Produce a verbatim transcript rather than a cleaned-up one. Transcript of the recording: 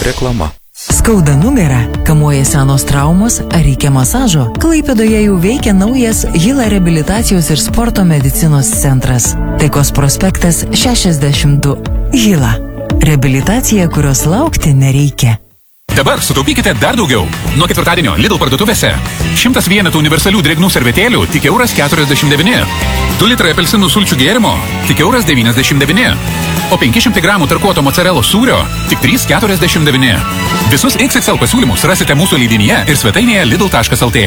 Reklama. Skauda nugarą, kamuoja senos traumos ar reikia masažo? Klaipėdoje jau veikia naujas Hila reabilitacijos ir sporto medicinos centras. Taikos prospektas šešiasdešimt du. Hila. Reabilitacija, kurios laukti nereikia. Dabar sutaupykite dar daugiau. Nuo ketvirtadienio Lidl parduotuvėse. Šimtas vienetų universalių drėgnų servetėlių tik euras keturiasdešimt devyni. Du litrai apelsinų sulčių gėrimo tik euras devyniasdešimt devyni. O penki šimtai gramų tarkuoto mocarelos sūrio tik trys keturiasdešimt devyni. Visus iks iks el pasiūlymus rasite mūsų leidinyje ir svetainėje lidl taškas lt.